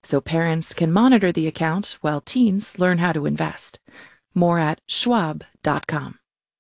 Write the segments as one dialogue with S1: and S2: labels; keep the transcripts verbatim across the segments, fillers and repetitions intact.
S1: so parents can monitor the account while teens learn how to invest. More at schwab dot com.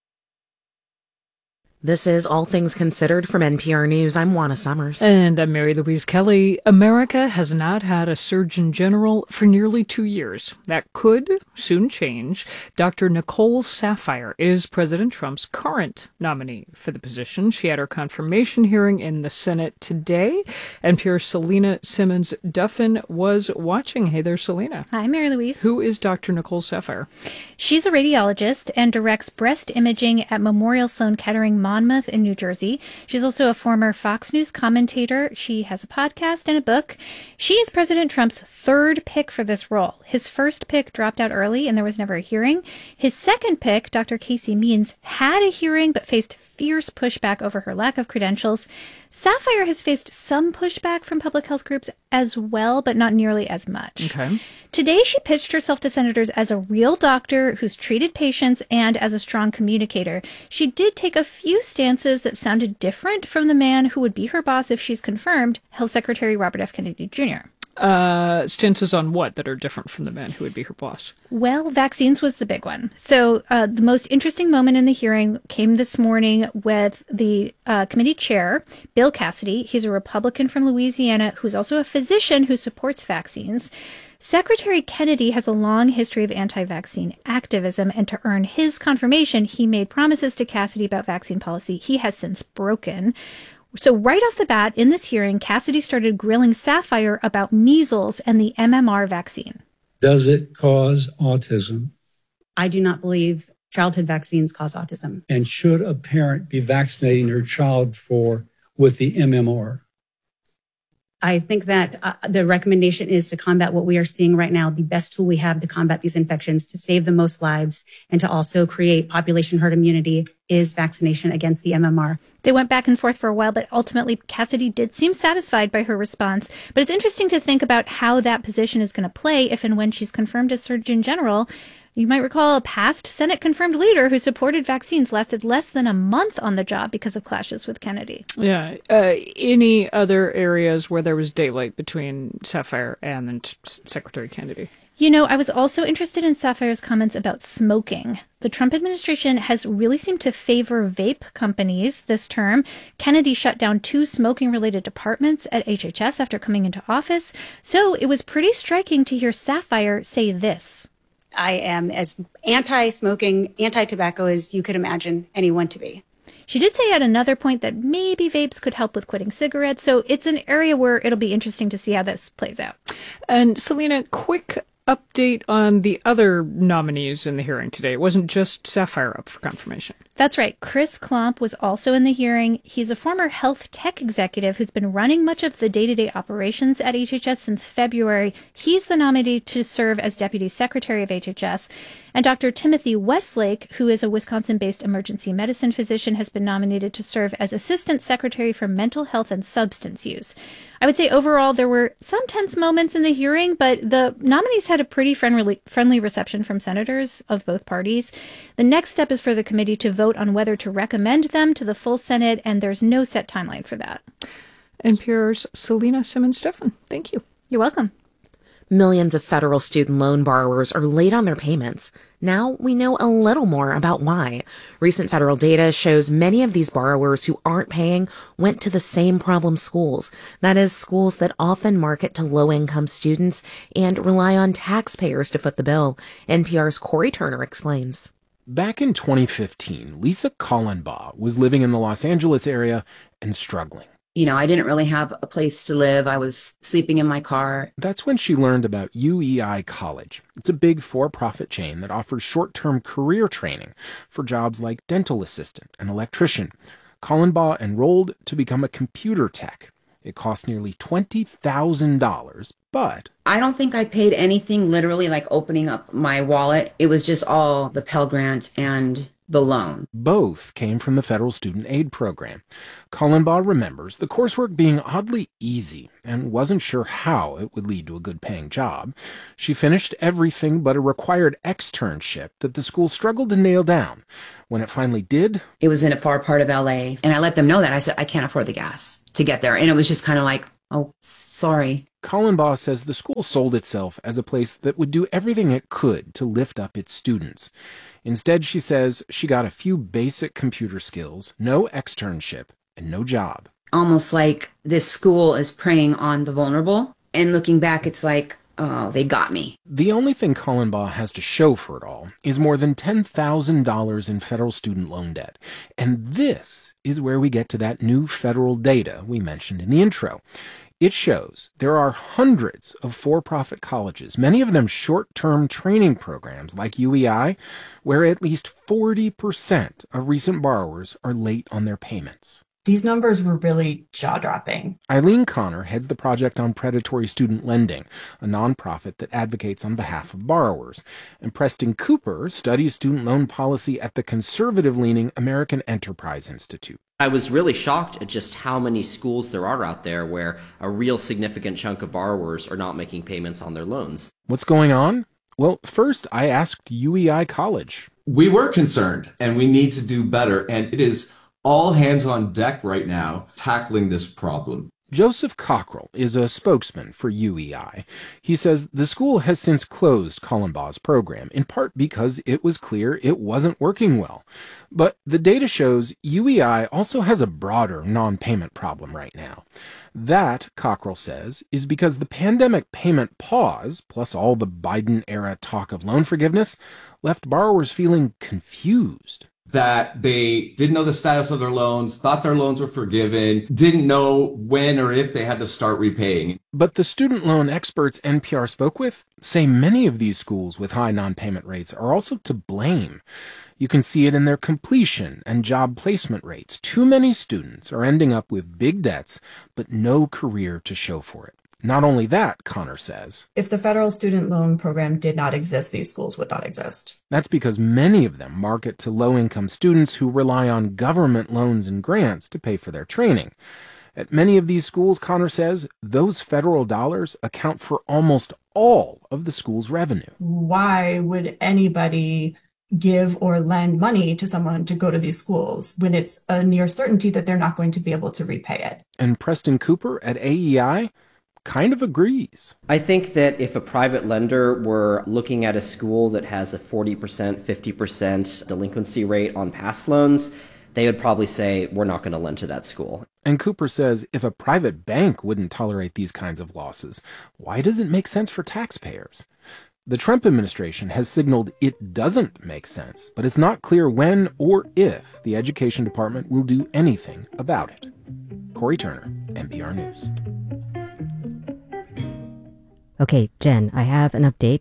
S2: This is All Things Considered from N P R News. I'm Juana Summers.
S3: And I'm Mary Louise Kelly. America has not had a Surgeon General for nearly two years. That could soon change. Doctor Nicole Saphier is President Trump's current nominee for the position. She had her confirmation hearing in the Senate today. N P R's Selena Simmons-Duffin was watching. Hey there, Selena.
S4: Hi, Mary Louise.
S3: Who is Doctor Nicole Saphier?
S4: She's a radiologist and directs breast imaging at Memorial Sloan Kettering Monmouth in New Jersey. She's also a former Fox News commentator. She has a podcast and a book. She is President Trump's third pick for this role. His first pick dropped out early and there was never a hearing. His second pick, Doctor Casey Means, had a hearing but faced fierce pushback over her lack of credentials. Saphier has faced some pushback from public health groups as well, but not nearly as much.
S3: Okay.
S4: Today, she pitched herself to senators as a real doctor who's treated patients and as a strong communicator. She did take a few stances that sounded different from the man who would be her boss if she's confirmed, Health Secretary Robert F. Kennedy Junior
S3: Uh, stances on what that are different from the man who would be her boss?
S4: Well, vaccines was the big one. So uh, the most interesting moment in the hearing came this morning with the uh, committee chair, Bill Cassidy. He's a Republican from Louisiana who's also a physician who supports vaccines. Secretary Kennedy has a long history of anti-vaccine activism, and to earn his confirmation, he made promises to Cassidy about vaccine policy he has since broken. So right off the bat, in this hearing, Cassidy started grilling Saphier about measles and the M M R vaccine.
S5: Does it cause autism?
S6: I do not believe childhood vaccines cause autism.
S5: And should a parent be vaccinating their child for with the M M R?
S6: I think that uh, the recommendation is to combat what we are seeing right now, the best tool we have to combat these infections, to save the most lives, and to also create population herd immunity is vaccination against the M M R.
S4: They went back and forth for a while, but ultimately Cassidy did seem satisfied by her response. But it's interesting to think about how that position is going to play if and when she's confirmed as Surgeon General. You might recall a past Senate-confirmed leader who supported vaccines lasted less than a month on the job because of clashes with Kennedy.
S3: Yeah. Uh, any other areas where there was daylight between Saphier and then Secretary Kennedy?
S4: You know, I was also interested in Saphier's comments about smoking. The Trump administration has really seemed to favor vape companies this term. Kennedy shut down two smoking-related departments at H H S after coming into office. So it was pretty striking to hear Saphier say this.
S6: I am as anti-smoking, anti-tobacco as you could imagine anyone to be.
S4: She did say at another point that maybe vapes could help with quitting cigarettes. So it's an area where it'll be interesting to see how this plays out.
S3: And Selena, quick update on the other nominees in the hearing today. It wasn't just Saphier up for confirmation.
S4: That's right. Chris Klomp was also in the hearing. He's a former health tech executive who's been running much of the day-to-day operations at H H S since February. He's the nominee to serve as Deputy Secretary of H H S. And Doctor Timothy Westlake, who is a Wisconsin-based emergency medicine physician, has been nominated to serve as Assistant Secretary for Mental Health and Substance Use. I would say overall there were some tense moments in the hearing, but the nominees had a pretty friendly, friendly reception from senators of both parties. The next step is for the committee to vote on whether to recommend them to the full Senate, and there's no set timeline for that.
S3: N P R's Selena Simmons-Duffin, thank you.
S4: You're welcome.
S2: Millions of federal student loan borrowers are late on their payments. Now we know a little more about why. Recent federal data shows many of these borrowers who aren't paying went to the same problem schools. That is, schools that often market to low-income students and rely on taxpayers to foot the bill. N P R's Corey Turner explains.
S7: Back in twenty fifteen, Lisa Collenbaugh was living in the Los Angeles area and struggling.
S8: You know, I didn't really have a place to live. I was sleeping in my car.
S7: That's when she learned about U E I College. It's a big for-profit chain that offers short-term career training for jobs like dental assistant and electrician. Collenbaugh enrolled to become a computer tech. It cost nearly twenty thousand dollars, but...
S8: I don't think I paid anything, literally, like opening up my wallet. It was just all the Pell Grant and the loan.
S7: Both came from the federal student aid program. Collenbaugh remembers the coursework being oddly easy and wasn't sure how it would lead to a good-paying job. She finished everything but a required externship that the school struggled to nail down. When it finally did...
S8: It was in a far part of L A, and I let them know that. I said, I can't afford the gas to get there. And it was just kind of like, oh, sorry.
S7: Collenbaugh says the school sold itself as a place that would do everything it could to lift up its students. Instead, she says she got a few basic computer skills, no externship, and no job.
S8: Almost like this school is preying on the vulnerable. And looking back, it's like, oh, they got me.
S7: The only thing Collenbaugh has to show for it all is more than ten thousand dollars in federal student loan debt. And this is where we get to that new federal data we mentioned in the intro. It shows there are hundreds of for-profit colleges, many of them short-term training programs like U E I, where at least forty percent of recent borrowers are late on their payments.
S9: These numbers were really jaw-dropping.
S7: Eileen Connor heads the Project on Predatory Student Lending, a nonprofit that advocates on behalf of borrowers. And Preston Cooper studies student loan policy at the conservative-leaning American Enterprise Institute.
S10: I was really shocked at just how many schools there are out there where a real significant chunk of borrowers are not making payments on their loans.
S7: What's going on? Well, first I asked U E I College.
S11: We were concerned, and we need to do better, and it is all hands on deck right now tackling this problem.
S7: Joseph Cockrell is a spokesman for U E I. He says the school has since closed Collenbaugh's program, in part because it was clear it wasn't working well. But the data shows U E I also has a broader non-payment problem right now. That, Cockrell says, is because the pandemic payment pause, plus all the Biden-era talk of loan forgiveness, left borrowers feeling confused.
S11: That they didn't know the status of their loans, thought their loans were forgiven, didn't know when or if they had to start repaying.
S7: But the student loan experts N P R spoke with say many of these schools with high non-payment rates are also to blame. You can see it in their completion and job placement rates. Too many students are ending up with big debts, but no career to show for it. Not only that, Connor says,
S9: if the federal student loan program did not exist, these schools would not exist.
S7: That's because many of them market to low-income students who rely on government loans and grants to pay for their training. At many of these schools, Connor says, those federal dollars account for almost all of the school's revenue.
S9: Why would anybody give or lend money to someone to go to these schools when it's a near certainty that they're not going to be able to repay it?
S7: And Preston Cooper at A E I kind of agrees.
S10: I think that if a private lender were looking at a school that has a forty percent, fifty percent delinquency rate on past loans, they would probably say, we're not going to lend to that school.
S7: And Cooper says if a private bank wouldn't tolerate these kinds of losses, why does it make sense for taxpayers? The Trump administration has signaled it doesn't make sense, but it's not clear when or if the Education Department will do anything about it. Corey Turner, N P R News.
S12: Okay, Jen, I have an update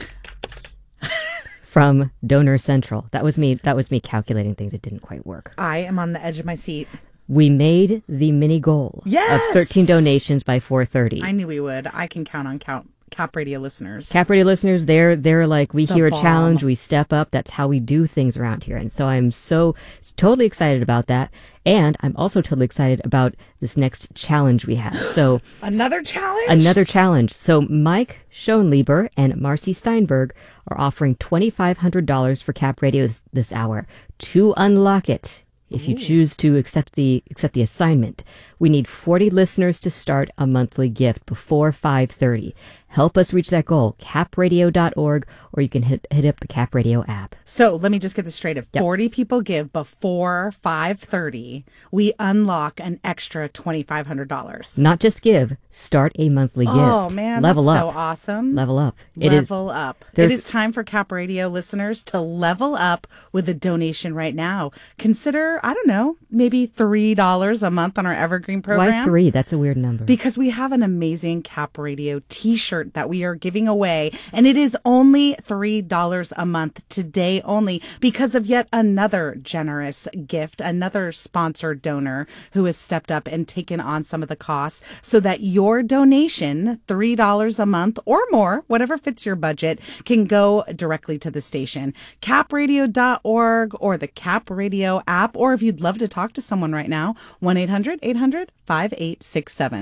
S12: from Donor Central. That was me. That was me calculating things. It didn't quite work.
S13: I am on the edge of my seat.
S12: We made the mini goal
S13: yes!
S12: of thirteen donations by four thirty.
S13: I knew we would. I can count on count. Cap Radio listeners.
S12: Cap Radio listeners, they're they're like, we
S13: the
S12: hear
S13: bomb.
S12: a challenge, we step up. That's how we do things around here. And so I'm so totally excited about that. And I'm also totally excited about this next challenge we have. So
S13: another challenge?
S12: Another challenge. So Mike Schoenlieber and Marcy Steinberg are offering twenty-five hundred dollars for Cap Radio th- this hour. To unlock it, if you choose to accept the accept the assignment, we need forty listeners to start a monthly gift before five thirty. Help us reach that goal, cap radio dot org, or you can hit, hit up the Cap Radio app.
S13: So let me just get this straight. If
S12: yep.
S13: forty people give before five thirty, we unlock an extra twenty-five hundred dollars.
S12: Not just give, start a monthly gift.
S13: Oh, man,
S12: level
S13: that's
S12: up.
S13: so awesome.
S12: Level up. It
S13: level
S12: is,
S13: up. It is time for Cap Radio listeners to level up with a donation right now. Consider, I don't know, maybe three dollars a month on our Evergreen program.
S12: Why three? That's a weird number.
S13: Because we have an amazing Cap Radio t-shirt that we are giving away, and it is only three dollars a month today only because of yet another generous gift, another sponsored donor who has stepped up and taken on some of the costs so that your donation, three dollars a month or more, whatever fits your budget, can go directly to the station. cap radio dot org or the Cap Radio app, or if you'd love to talk to someone right now, one eight hundred eight hundred five eight six seven.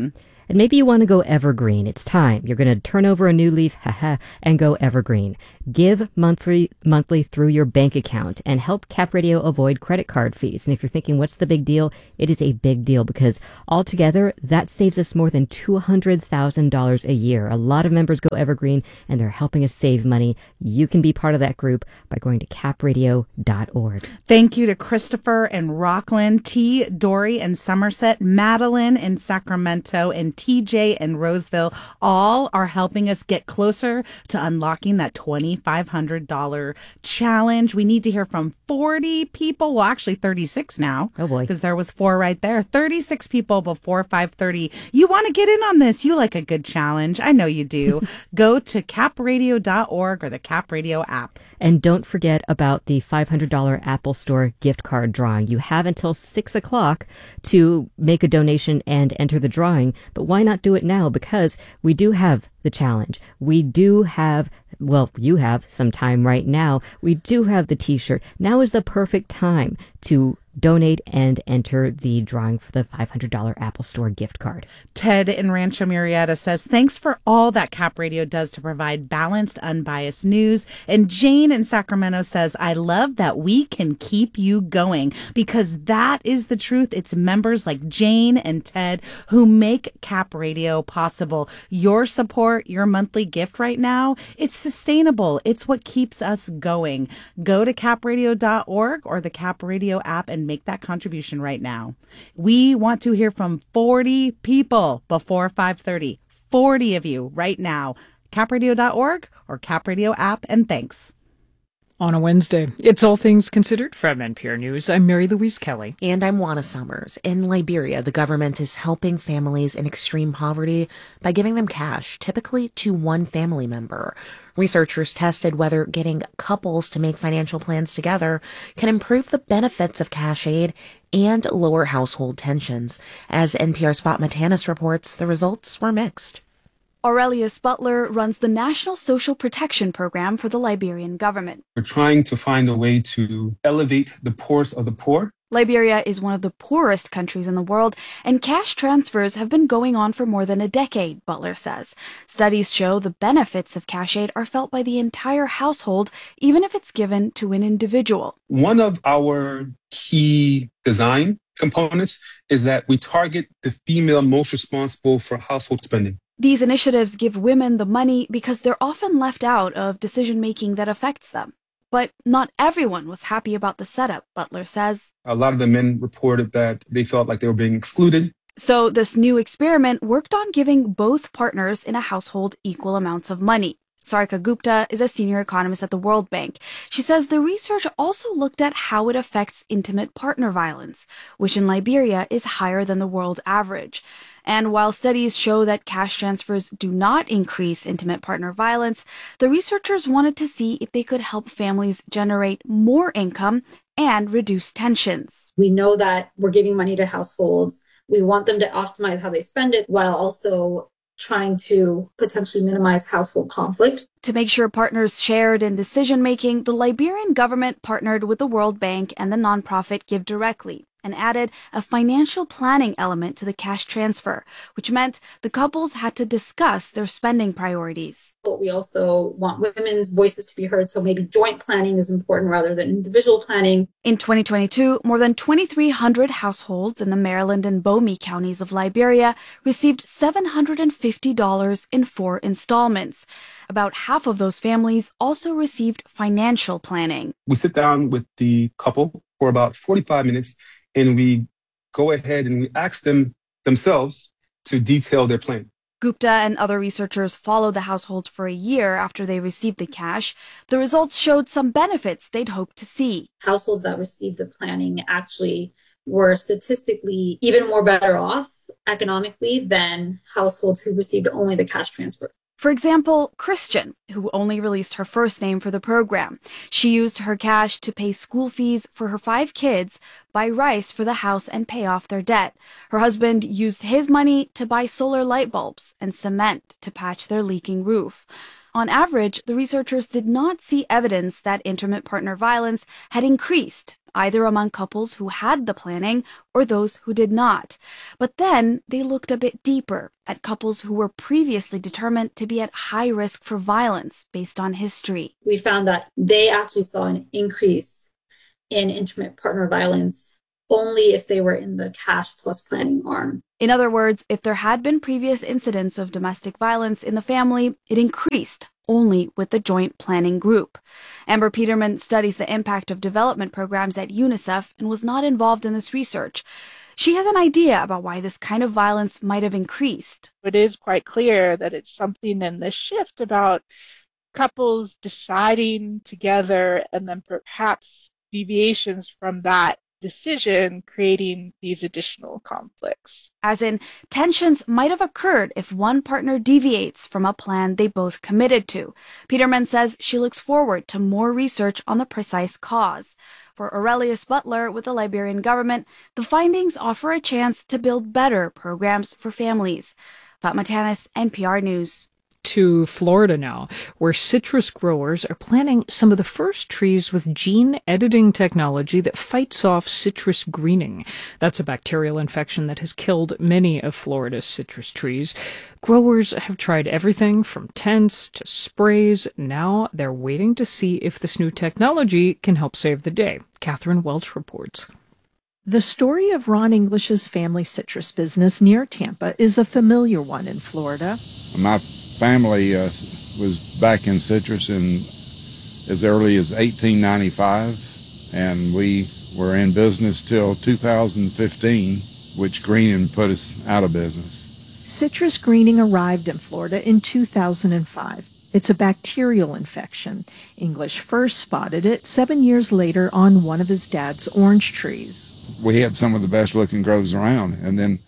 S12: And maybe you want to go evergreen. It's time. You're going to turn over a new leaf, haha, and go evergreen. Give monthly monthly through your bank account and help Cap Radio avoid credit card fees. And if you're thinking, what's the big deal? It is a big deal because altogether, that saves us more than two hundred thousand dollars a year. A lot of members go evergreen and they're helping us save money. You can be part of that group by going to cap radio dot org.
S13: Thank you to Christopher and Rockland, T, Dory and Somerset, Madeline in Sacramento, and T J in Roseville. All are helping us get closer to unlocking that twenty-five hundred dollars challenge. We need to hear from forty people. Well, actually thirty-six now.
S12: Oh boy.
S13: Because there was four right there. thirty-six people before five thirty. You want to get in on this. You like a good challenge. I know you do. Go to cap radio dot org or the Cap Radio app.
S12: And don't forget about the five hundred dollars Apple Store gift card drawing. You have until six o'clock to make a donation and enter the drawing. But why not do it now? Because we do have the challenge. We do have, well, you have some time right now. We do have the t-shirt. Now is the perfect time to donate and enter the drawing for the five hundred dollars Apple Store gift card.
S13: Ted in Rancho Murrieta says, thanks for all that Cap Radio does to provide balanced, unbiased news. And Jane in Sacramento says, I love that we can keep you going because that is the truth. It's members like Jane and Ted who make Cap Radio possible. Your support, your monthly gift right now, it's sustainable. It's what keeps us going. Go to cap radio dot org or the Cap Radio app and make that contribution right now. We want to hear from forty people before five thirty. forty of you right now. cap radio dot org or Cap Radio app, and thanks.
S3: On a Wednesday, it's All Things Considered from N P R News. I'm Mary Louise Kelly.
S2: And I'm Juana Summers. In Liberia, the government is helping families in extreme poverty by giving them cash, typically to one family member. Researchers tested whether getting couples to make financial plans together can improve the benefits of cash aid and lower household tensions. As N P R's Fatma Tanis reports, the results were mixed.
S14: Aurelius Butler runs the National Social Protection Program for the Liberian government.
S15: We're trying to find a way to elevate the poorest of the poor.
S14: Liberia is one of the poorest countries in the world, and cash transfers have been going on for more than a decade, Butler says. Studies show the benefits of cash aid are felt by the entire household, even if it's given to an individual.
S15: One of our key design components is that we target the female most responsible for household spending.
S14: These initiatives give women the money because they're often left out of decision-making that affects them. But not everyone was happy about the setup, Butler says.
S15: A lot of the men reported that they felt like they were being excluded.
S14: So this new experiment worked on giving both partners in a household equal amounts of money. Sarika Gupta is a senior economist at the World Bank. She says the research also looked at how it affects intimate partner violence, which in Liberia is higher than the world average. And while studies show that cash transfers do not increase intimate partner violence, the researchers wanted to see if they could help families generate more income and reduce tensions.
S16: We know that we're giving money to households. We want them to optimize how they spend it while also trying to potentially minimize household conflict.
S14: To make sure partners shared in decision-making, the Liberian government partnered with the World Bank and the nonprofit Give Directly and added a financial planning element to the cash transfer, which meant the couples had to discuss their spending priorities.
S16: But we also want women's voices to be heard, so maybe joint planning is important rather than individual planning.
S14: In twenty twenty-two, more than twenty-three hundred households in the Maryland and Bomi counties of Liberia received seven hundred fifty dollars in four installments. About half of those families also received financial planning.
S15: We sit down with the couple for about forty-five minutes, and we go ahead and we ask them themselves to detail their plan.
S14: Gupta and other researchers followed the households for a year after they received the cash. The results showed some benefits they'd hoped to see.
S16: Households that received the planning actually were statistically even more better off economically than households who received only the cash transfer.
S14: For example, Christian, who only released her first name for the program. She used her cash to pay school fees for her five kids, buy rice for the house, and pay off their debt. Her husband used his money to buy solar light bulbs and cement to patch their leaking roof. On average, the researchers did not see evidence that intimate partner violence had increased either among couples who had the planning or those who did not. But then they looked a bit deeper at couples who were previously determined to be at high risk for violence based on history.
S16: We found that they actually saw an increase in intimate partner violence only if they were in the cash plus planning arm.
S14: In other words, if there had been previous incidents of domestic violence in the family, it increased only with the joint planning group. Amber Peterman studies the impact of development programs at UNICEF and was not involved in this research. She has an idea about why this kind of violence might have increased.
S17: It is quite clear that it's something in this shift about couples deciding together and then perhaps deviations from that decision creating these additional conflicts.
S14: As in, tensions might have occurred if one partner deviates from a plan they both committed to. Peterman says she looks forward to more research on the precise cause. For Aurelius Butler with the Liberian government, the findings offer a chance to build better programs for families. Fatma Tanis, N P R News.
S3: To Florida now, where citrus growers are planting some of the first trees with gene editing technology that fights off citrus greening. That's a bacterial infection that has killed many of Florida's citrus trees. Growers have tried everything from tents to sprays. Now they're waiting to see if this new technology can help save the day. Catherine Welch reports.
S18: The story of Ron English's family citrus business near Tampa is a familiar one in Florida.
S19: My family uh, was back in citrus in as early as eighteen ninety-five, and we were in business till two thousand fifteen, which greening put us out of business.
S18: Citrus greening arrived in Florida in two thousand five. It's a bacterial infection. English first spotted it seven years later on one of his dad's orange trees.
S19: We had some of the best looking groves around, and then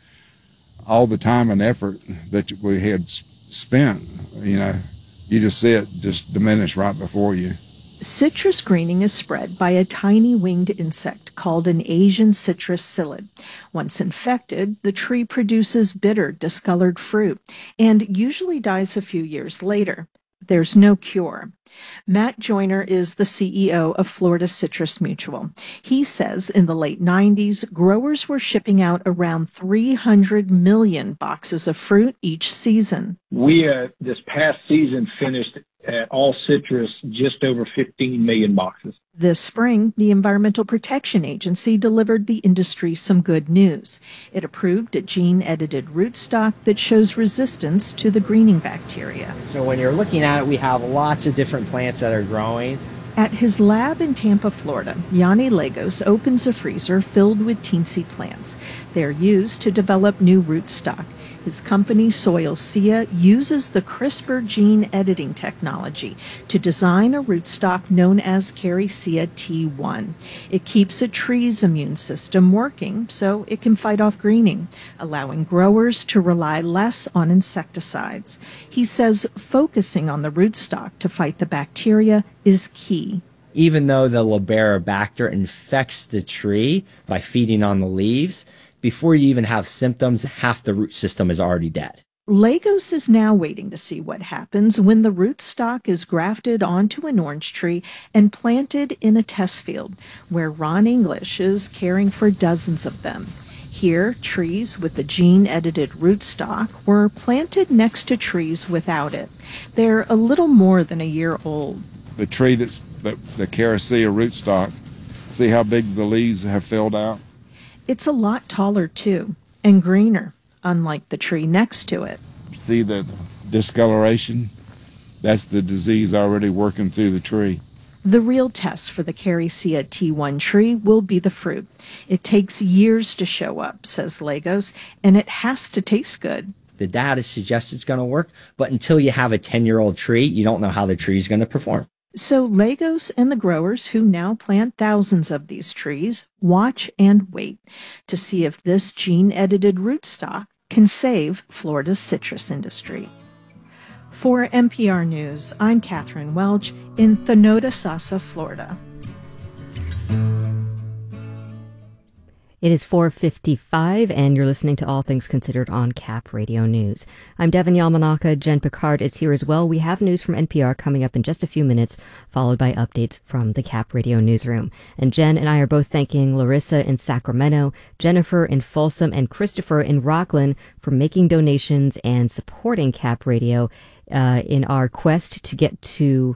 S19: all the time and effort that we had spent, you know, you just see it just diminish right before you.
S18: Citrus greening is spread by a tiny winged insect called an Asian citrus psyllid. Once infected, the tree produces bitter, discolored fruit and usually dies a few years later. There's no cure. Matt Joyner is the C E O of Florida Citrus Mutual. He says in the late nineties, growers were shipping out around three hundred million boxes of fruit each season.
S20: We, uh, this past season, finished at all citrus just over fifteen million boxes.
S18: This spring, the Environmental Protection Agency delivered the industry some good news. It approved a gene-edited rootstock that shows resistance to the greening bacteria.
S21: So when you're looking at it, we have lots of different plants that are growing.
S18: At his lab in Tampa, Florida, Yanni Lagos opens a freezer filled with teensy plants. They're used to develop new rootstock. His company, Soilsia, uses the CRISPR gene editing technology to design a rootstock known as Caricia T one. It keeps a tree's immune system working so it can fight off greening, allowing growers to rely less on insecticides. He says focusing on the rootstock to fight the bacteria is key.
S21: Even though the Liberibacter infects the tree by feeding on the leaves, before you even have symptoms, half the root system is already dead.
S18: Lagos is now waiting to see what happens when the rootstock is grafted onto an orange tree and planted in a test field, where Ron English is caring for dozens of them. Here, trees with the gene-edited rootstock were planted next to trees without it. They're a little more than a year old.
S19: The tree that's the, the Caricia rootstock, see how big the leaves have filled out?
S18: It's a lot taller, too, and greener, unlike the tree next to it.
S19: See the discoloration? That's the disease already working through the tree.
S18: The real test for the Caricia T one tree will be the fruit. It takes years to show up, says Lagos, and it has to taste good.
S21: The data suggests it's going to work, but until you have a ten-year-old tree, you don't know how the tree is going to perform.
S18: So Lagos and the growers who now plant thousands of these trees watch and wait to see if this gene-edited rootstock can save Florida's citrus industry. For N P R News, I'm Catherine Welch in Thanodisasa, Florida.
S12: It is four fifty-five, and you're listening to All Things Considered on Cap Radio News. I'm Devin Yamanaka. Jen Picard is here as well. We have news from N P R coming up in just a few minutes, followed by updates from the Cap Radio newsroom. And Jen and I are both thanking Larissa in Sacramento, Jennifer in Folsom, and Christopher in Rockland for making donations and supporting Cap Radio uh, in our quest to get to...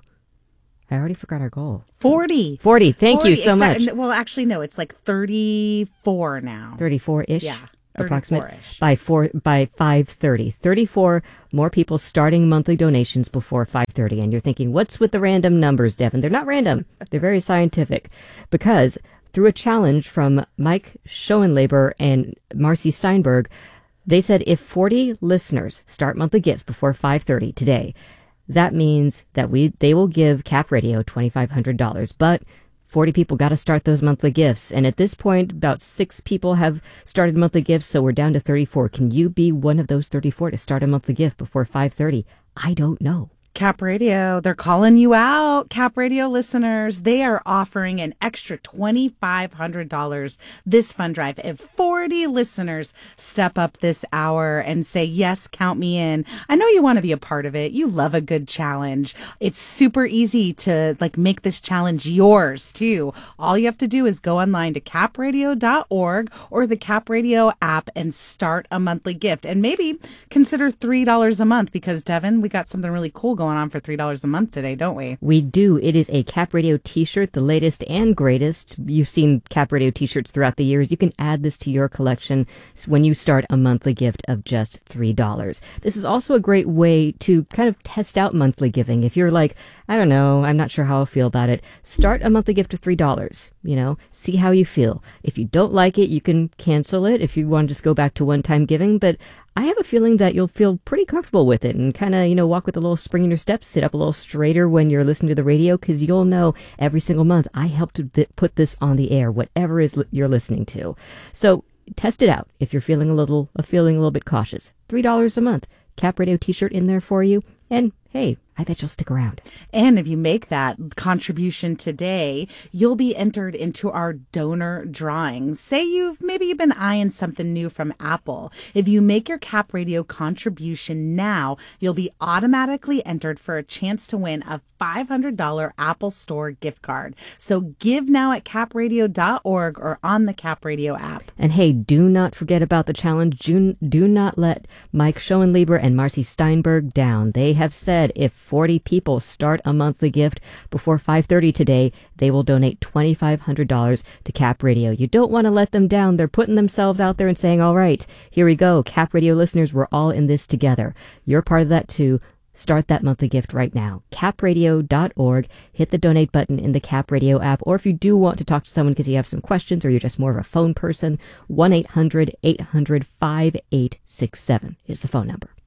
S12: I already forgot our goal.
S13: forty.
S12: forty. Thank
S13: forty,
S12: you so
S13: exact-
S12: much.
S13: Well, actually, no, it's like thirty-four now.
S12: thirty-four-ish?
S13: Yeah.
S12: Approximate
S13: thirty-four-ish.
S12: by four by five thirty. thirty-four more people starting monthly donations before five thirty. And you're thinking, what's with the random numbers, Devin? They're not random. They're very scientific. Because through a challenge from Mike Schoenleber and Marcy Steinberg, they said if forty listeners start monthly gifts before five thirty today, that means that we they will give Cap Radio twenty-five hundred dollars. But forty people got to start those monthly gifts. And at this point, about six people have started monthly gifts, so we're down to thirty-four. Can you be one of those thirty-four to start a monthly gift before five thirty? I don't know.
S13: Cap Radio, they're calling you out. Cap Radio listeners, they are offering an extra twenty-five hundred dollars this fund drive. If forty listeners step up this hour and say, yes, count me in. I know you want to be a part of it. You love a good challenge. It's super easy to like make this challenge yours too. All you have to do is go online to cap radio dot org or the Cap Radio app and start a monthly gift. And maybe consider three dollars a month because, Devin, we got something really cool going on for three dollars a month today, don't we?
S12: We do. It is a Cap Radio t-shirt, the latest and greatest. You've seen Cap Radio t-shirts throughout the years. You can add this to your collection when you start a monthly gift of just three dollars. This is also a great way to kind of test out monthly giving. If you're like, I don't know, I'm not sure how I'll feel about it, start a monthly gift of three dollars. You know, see how you feel. If you don't like it, you can cancel it if you want to just go back to one-time giving. But I have a feeling that you'll feel pretty comfortable with it and kind of, you know, walk with a little spring in your step, sit up a little straighter when you're listening to the radio, because you'll know every single month I help to th- put this on the air, whatever is li- you're listening to. So test it out if you're feeling a little, uh, feeling a little bit cautious. three dollars a month. Cap Radio t-shirt in there for you. And hey, I bet you'll stick around.
S13: And if you make that contribution today, you'll be entered into our donor drawing. Say you've maybe you've been eyeing something new from Apple. If you make your Cap Radio contribution now, you'll be automatically entered for a chance to win a five hundred dollars Apple Store gift card. So give now at cap radio dot org or on the Cap Radio app.
S12: And hey, do not forget about the challenge. Do, do not let Mike Schoenleber and Marcy Steinberg down. They have said if forty people start a monthly gift before five thirty today, they will donate twenty-five hundred dollars to Cap Radio. You don't want to let them down. They're putting themselves out there and saying, all right, here we go. Cap Radio listeners, we're all in this together. You're part of that too. Start that monthly gift right now. cap radio dot org. Hit the donate button in the Cap Radio app. Or if you do want to talk to someone because you have some questions or you're just more of a phone person, one eight hundred eight hundred five eight six seven is the phone number.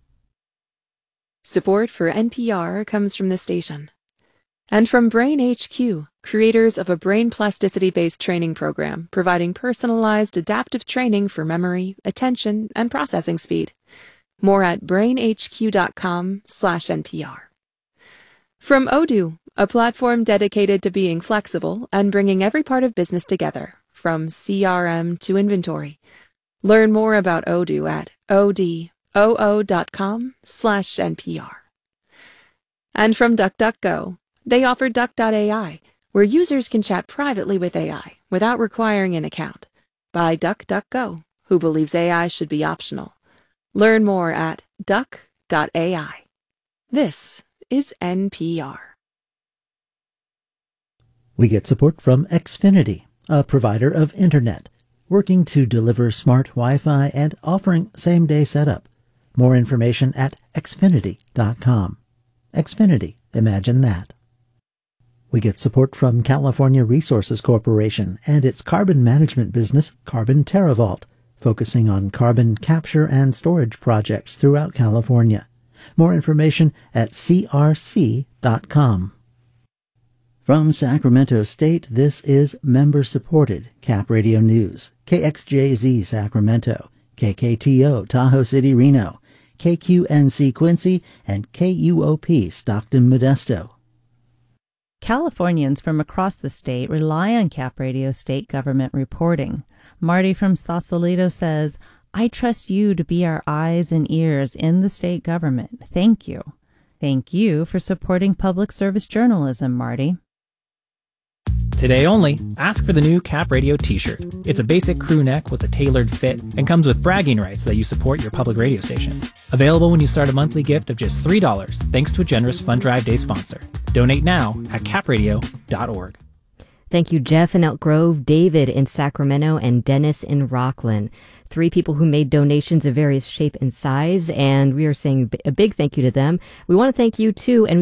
S1: Support for N P R comes from the station. And from Brain H Q, creators of a brain plasticity-based training program providing personalized adaptive training for memory, attention, and processing speed. More at brain h q dot com slash N P R. From Odoo, a platform dedicated to being flexible and bringing every part of business together, from C R M to inventory. Learn more about Odoo at odoo dot com slash N P R. And from DuckDuckGo, they offer Duck dot A I, where users can chat privately with A I without requiring an account. By DuckDuckGo, who believes A I should be optional. Learn more at duck dot A I. This is N P R.
S22: We get support from Xfinity, a provider of internet, working to deliver smart Wi-Fi and offering same-day setup. More information at xfinity dot com. Xfinity, imagine that. We get support from California Resources Corporation and its carbon management business, Carbon TerraVault, focusing on carbon capture and storage projects throughout California. More information at c r c dot com. From Sacramento State, this is member-supported Cap Radio News, K X J Z Sacramento, K K T O Tahoe City Reno, K Q N C Quincy, and K U O P Stockton Modesto.
S5: Californians from across the state rely on Cap Radio state government reporting. Marty from Sausalito says, I trust you to be our eyes and ears in the state government. Thank you. Thank you for supporting public service journalism, Marty.
S6: Today only, ask for the new Cap Radio t-shirt. It's a basic crew neck with a tailored fit and comes with bragging rights that you support your public radio station. Available when you start a monthly gift of just three dollars, thanks to a generous Fund Drive Day sponsor. Donate now at cap radio dot org.
S12: Thank you, Jeff in Elk Grove, David in Sacramento, and Dennis in Rockland. Three people who made donations of various shape and size, and we are saying a big thank you to them. We want to thank you, too, and